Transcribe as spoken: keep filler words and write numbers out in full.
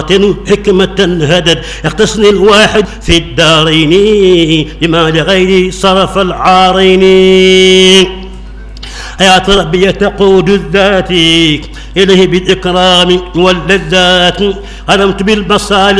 حكمة هدد يختصني الواحد في الدارين بما لغيري صرف العارين. حياة ربي تقود الذات إليه بالإكرام واللذات. علمت بالمصالح